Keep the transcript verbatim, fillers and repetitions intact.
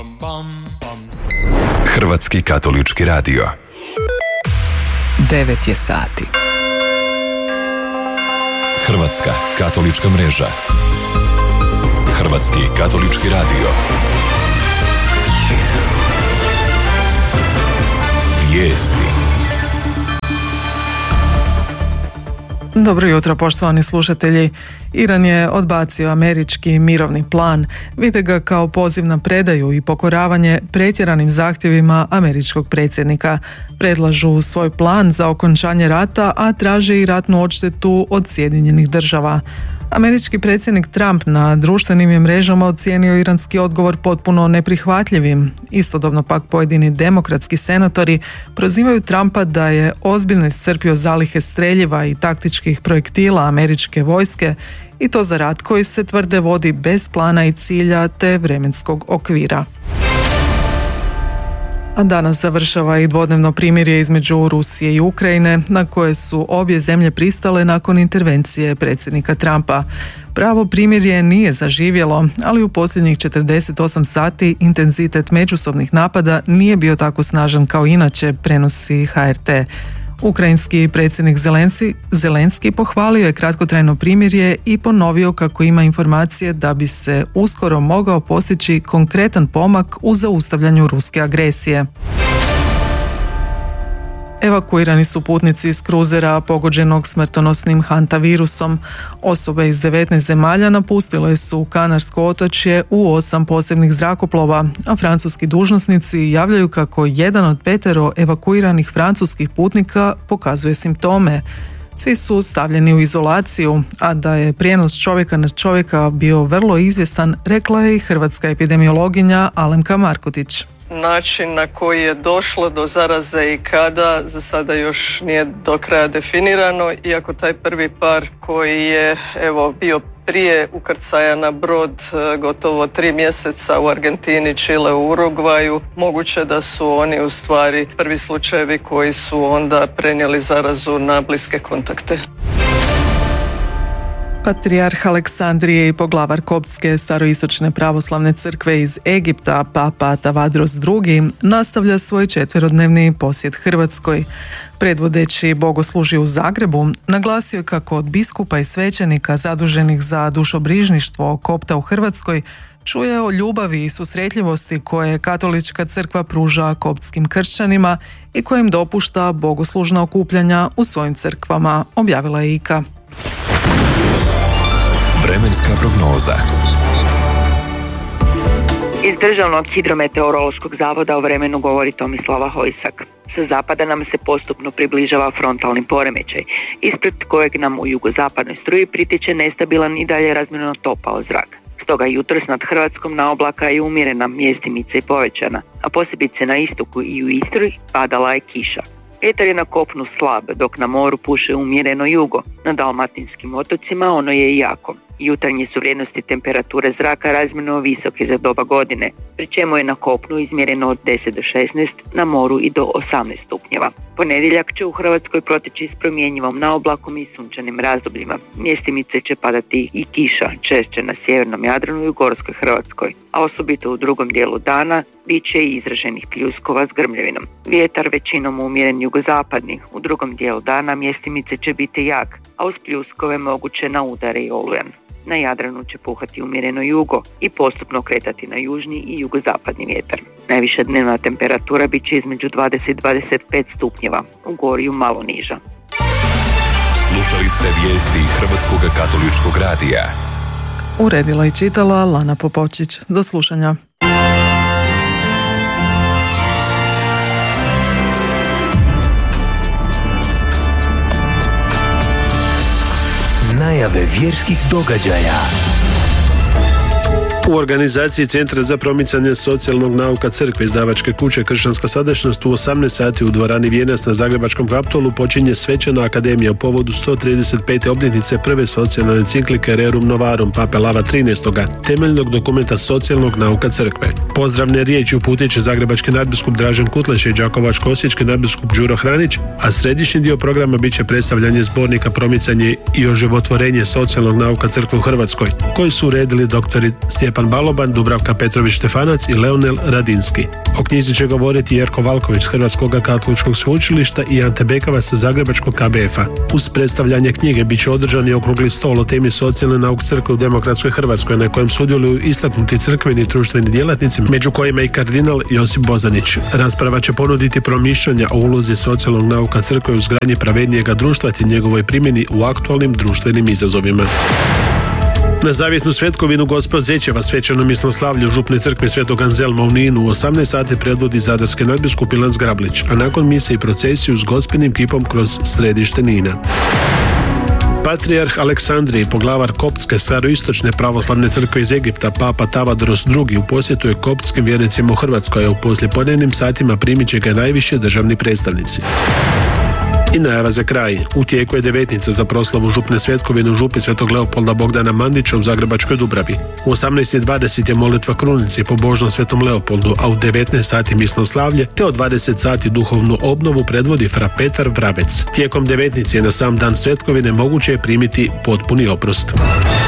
Hrvatski katolički radio. devet je sati. Hrvatska katolička mreža. Hrvatski katolički radio. Vijesti. Dobro jutro, poštovani slušatelji. Iran je odbacio američki mirovni plan. Vide ga kao poziv na predaju i pokoravanje pretjeranim zahtjevima američkog predsjednika. Predlažu svoj plan za okončanje rata, a traže i ratnu odštetu od Sjedinjenih država. Američki predsjednik Trump na društvenim je mrežama ocijenio iranski odgovor potpuno neprihvatljivim. Istodobno pak pojedini demokratski senatori prozivaju Trumpa da je ozbiljno iscrpio zalihe streljiva i taktičkih projektila američke vojske i to za rat koji se tvrde vodi bez plana i cilja te vremenskog okvira. A danas završava i dvodnevno primirje između Rusije i Ukrajine, na koje su obje zemlje pristale nakon intervencije predsjednika Trumpa. Pravo primirje nije zaživjelo, ali u posljednjih četrdeset osam sati intenzitet međusobnih napada nije bio tako snažan kao inače, prenosi H R T. Ukrajinski predsjednik Zelenski, Zelenski pohvalio je kratkotrajno primirje i ponovio kako ima informacije da bi se uskoro mogao postići konkretan pomak u zaustavljanju ruske agresije. Evakuirani su putnici s kruzera pogođenog smrtonosnim hantavirusom. Osobe iz devetnaest zemalja napustile su Kanarsko otočje u osam posebnih zrakoplova, a francuski dužnosnici javljaju kako jedan od petero evakuiranih francuskih putnika pokazuje simptome. Svi su stavljeni u izolaciju, a da je prijenos čovjeka na čovjeka bio vrlo izvjestan, rekla je i hrvatska epidemiologinja Alemka Markotić. Način na koji je došlo do zaraze i kada za sada još nije do kraja definirano, iako taj prvi par koji je evo bio prije ukrcaja na brod gotovo tri mjeseca u Argentini, Čile, u Urugvaju, moguće da su oni u stvari prvi slučajevi koji su onda prenijeli zarazu na bliske kontakte. Patrijarh Aleksandrije i poglavar Koptske staroistočne pravoslavne crkve iz Egipta, Papa Tavadros drugi, nastavlja svoj četverodnevni posjet Hrvatskoj. Predvodeći bogoslužje u Zagrebu, naglasio je kako od biskupa i svećenika zaduženih za dušobrižništvo Kopta u Hrvatskoj čuje o ljubavi i susretljivosti koje katolička crkva pruža koptskim kršćanima i kojim dopušta bogoslužna okupljanja u svojim crkvama, objavila je I K A. Vremenska prognoza. Iz Državnog hidrometeorološkog zavoda o vremenu govori Tomislava Hojsak. Sa zapada nam se postupno približava frontalni poremećaj, ispred kojeg nam u jugozapadnoj struji pritiče nestabilan i dalje razmjerno topao zrak. Stoga jutros nad Hrvatskom na oblaka je umjerena, mjestimice i povećana, a posebice na istoku i u Istri padala je kiša. Vjetar je na kopnu slab, dok na moru puše umjereno jugo. Na dalmatinskim otocima ono je jako. Jutarnje su vrijednosti temperature zraka razmjerno visoke za doba godine, pri čemu je na kopnu izmjereno od deset do šesnaest, na moru i do osamnaest stupnjeva. Ponedjeljak će u Hrvatskoj proteći s promjenjivom naoblakom i sunčanim razdobljima. Mjestimice će padati i kiša, češće na sjevernom Jadranu i u Gorskoj Hrvatskoj, a osobito u drugom dijelu dana bit će i izraženih pljuskova s grmljavinom. Vjetar većinom umjeren jugozapadni, u drugom dijelu dana mjestimice će biti jak, a uz pljuskove moguće na udare i olujan. Na Jadranu će puhati umjereno jugo i postupno kretati na južni i jugozapadni vjetar. Najviša dnevna temperatura bit će između dvadeset do dvadeset pet stupnjeva, u Gorju malo niža. Slušali ste vijesti Hrvatskog katoličkog radija. Uredila i čitala Lana Popočić. Do slušanja. Najave vjerskih događaja. U organizaciji Centra za promicanje socijalnog nauka Crkve izdavačke kuće Kršćanska sadašnjost u osamnaest sati u dvorani Vijenac na Zagrebačkom Kaptolu počinje svečana akademija u povodu sto trideset pete obljetnice prve socijalne enciklike Rerum Novarum Pape Lava trinaestog. temeljnog dokumenta socijalnog nauka Crkve. Pozdravne riječi uputit će zagrebački nadbiskup Dražen Kutleš i đakovačko-osječki nadbiskup Đuro Hranić, a središnji dio programa bit će predstavljanje zbornika Promicanje i oživotvorenje socijalnog nauka Crkve u Hrvatskoj, koji su uredili doktori Stjepan Stjepan Baloban, Dubravka Petrović-Štefanac i Leonel Radinski. O knjizi će govoriti Jerko Valković s Hrvatskog katoličkog sveučilišta i Ante Bekavac sa Zagrebačkog K B F-a. Uz predstavljanje knjige bit će održan i okrugli stol o temi socijalne nauke crkve u demokratskoj Hrvatskoj, na kojem sudjeluju istaknuti crkveni i društveni djelatnici, među kojima i kardinal Josip Bozanić. Rasprava će ponuditi promišljanja o ulozi socijalnog nauka crkve u izgradnji pravednijega društva te njegovoj primjeni u aktualnim društvenim izazovima. Na zavjetnu svetkovinu Gospod Zečeva svečano misnoslavlje u župnoj crkvi Svetog Anzelma u Ninu u osamnaest sati predvodi zadarski nadbiskup Ilan Zgrablić, a nakon mise i procesiju s gospelnim kipom kroz središte Nina. Patrijarh Aleksandrije, poglavar koptske staroistočne pravoslavne crkve iz Egipta, papa Tavadros drugi u posjetu je koptskim vjernicima u Hrvatskoj, a u poslijepodnevnim satima primit će ga najviši državni predstavnici. I najava za kraj. U tijeku je devetnica za proslavu župne svetkovine u župi Svetog Leopolda Bogdana Mandića u Zagrebačkoj Dubravi. U osamnaest i dvadeset je molitva krunici po Božnom Svetom Leopoldu, a u devetnaest sati misnoslavlje, te od dvadeset sati duhovnu obnovu predvodi fra Petar Vrabec. Tijekom devetnice na sam dan svetkovine moguće je primiti potpuni oprost.